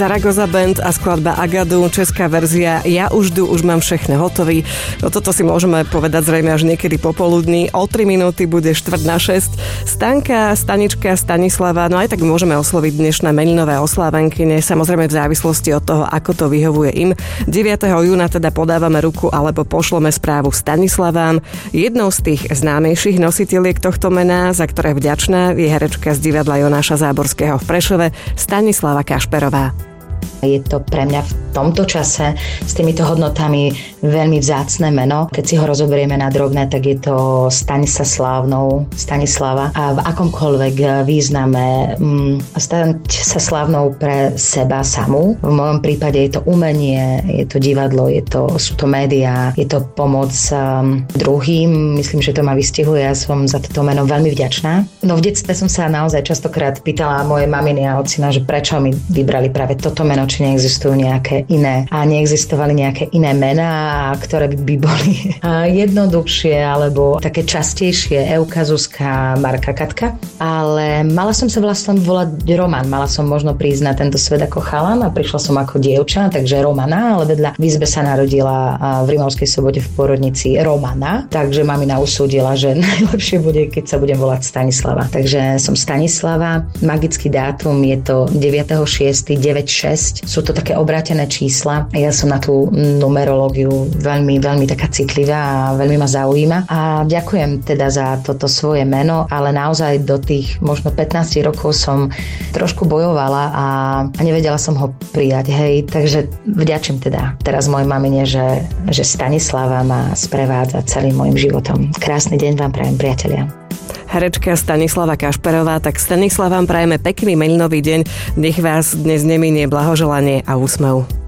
Zaragoza Band a skladba Agadu, česká verzia Ja už jdu, už mám všechno hotový. No toto si môžeme povedať zrejme až niekedy popoludní. O 3 minúty bude 5:45. Stanka, Stanička, Stanislava, no aj tak môžeme osloviť dnešné meninové oslávenkyne, samozrejme v závislosti od toho, ako to vyhovuje im. 9. júna teda podávame ruku alebo pošleme správu Stanislavám. Jednou z tých známejších nositeľiek tohto mena, za ktoré vďačná, je herečka z divadla Jonáša Záborského v Prešove, Stanislava Kašperová. Je to pre mňa v tomto čase s týmito hodnotami veľmi vzácne meno. Keď si ho rozoberieme na drobné, tak je to Staň sa slávnou, Stanislava. A v akomkoľvek význame stať sa slávnou pre seba samú. V mojom prípade je to umenie, je to divadlo, sú to médiá, je to pomoc druhým. Myslím, že to ma vystihuje. Ja som za toto meno veľmi vďačná. No v detstve som sa naozaj častokrát pýtala moje maminy a ocina, že prečo mi vybrali práve toto meno, či neexistujú nejaké iné a neexistovali nejaké iné mená, ktoré by boli jednoduchšie alebo také častejšie. Euka, Zuzka, Marka, Katka. Ale mala som sa vlastne volať Roman. Mala som možno prísť na tento svet ako chalan a prišla som ako dievča, takže Romana, ale vedľa v izbe sa narodila v Rimavskej Sobote v pôrodnici Romana, takže mamina usúdila, že najlepšie bude, keď sa budem volať Stanislava. Takže som Stanislava. Magický dátum je to 9.6.96. Sú to také obrátené čísla. Ja som na tú numerológiu veľmi, veľmi taká citlivá a veľmi ma zaujíma. A ďakujem teda za toto svoje meno, ale naozaj do tých možno 15 rokov som trošku bojovala a nevedela som ho prijať. Hej, takže vďačím teda teraz mojej mamine, že Stanislava ma sprevádza celým môjim životom. Krásny deň vám prajem, priatelia. Herečka Stanislava Kašperová, tak Stanislavám prajeme pekný meninový deň. Nech vás dnes neminie blahoželanie a úsmev.